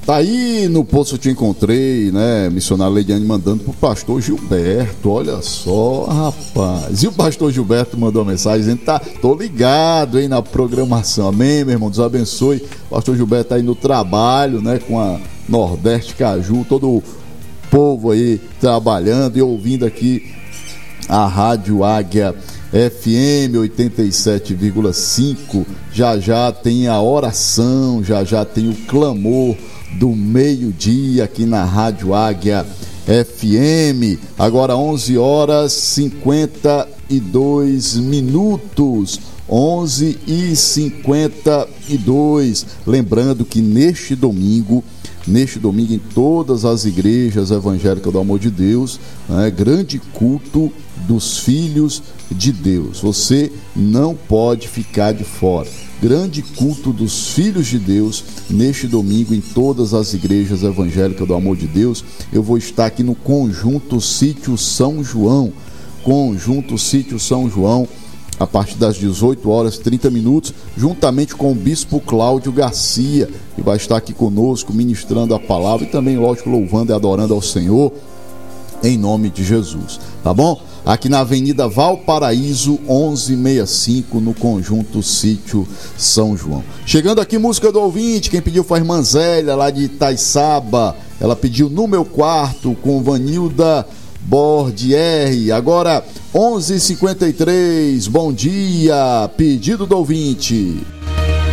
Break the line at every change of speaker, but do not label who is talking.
Tá aí no Poço Eu Te Encontrei, né? Missionária Leidiane mandando pro pastor Gilberto. Olha só, rapaz. E o pastor Gilberto mandou uma mensagem dizendo: tô ligado aí na programação. Amém, meu irmão? Deus abençoe. O pastor Gilberto tá aí no trabalho, né? Com a Nordeste Caju, todo o povo aí trabalhando e ouvindo aqui a Rádio Águia FM 87,5. Já tem a oração, já tem o clamor do meio-dia aqui na Rádio Águia FM. Agora 11 horas 52 minutos. 11h52. Lembrando que neste domingo em todas as igrejas evangélicas do Amor de Deus, né, grande culto dos filhos de Deus. Você não pode ficar de fora. Grande culto dos filhos de Deus neste domingo em todas as igrejas evangélicas do Amor de Deus. Eu vou estar aqui no Conjunto Sítio São João. Conjunto Sítio São João, a partir das 18h30, juntamente com o Bispo Cláudio Garcia, que vai estar aqui conosco, ministrando a palavra e também, lógico, louvando e adorando ao Senhor, em nome de Jesus, tá bom? Aqui na Avenida Valparaíso, 1165, no Conjunto Sítio São João. Chegando aqui, música do ouvinte, quem pediu foi a irmã Zélia, lá de Itaiçaba. Ela pediu No Meu Quarto, com Vanilda Bordier. Agora 11h53, bom dia, pedido do ouvinte.